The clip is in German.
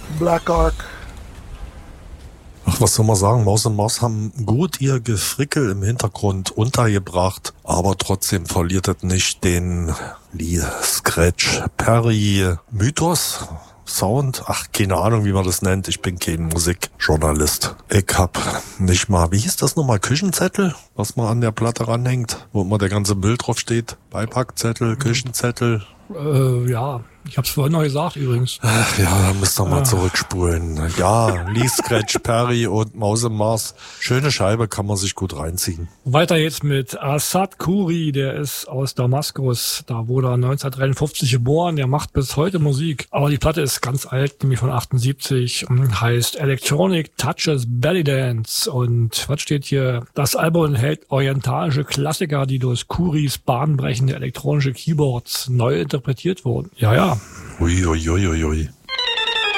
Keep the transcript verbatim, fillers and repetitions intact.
Black Ark. Ach, was soll man sagen? Maus und Mars haben gut ihr Gefrickel im Hintergrund untergebracht, aber trotzdem verliert es nicht den Lee Scratch Perry Mythos. Sound, ach, keine Ahnung, wie man das nennt. Ich bin kein Musikjournalist. Ich hab nicht mal, wie hieß das nochmal, Küchenzettel, was man an der Platte ranhängt, wo immer der ganze Müll drauf steht. Beipackzettel, Küchenzettel. Äh, ja, ich hab's vorhin noch gesagt übrigens. Ach ja, da müsst ihr mal Ah. zurückspulen. Ja, Lee Scratch Perry und Maus und Mars. Schöne Scheibe, kann man sich gut reinziehen. Weiter jetzt mit Asad Khoury, der ist aus Damaskus. Da wurde er neunzehnhundertdreiundfünfzig geboren, der macht bis heute Musik. Aber die Platte ist ganz alt, nämlich von achtundsiebzig, und heißt Electronic Touches Belly Dance. Und was steht hier? Das Album enthält orientalische Klassiker, die durch Khourys bahnbrechende elektronische Keyboards neu interpretiert wurden. Ja, ja. Ui, ui, ui, ui, ui.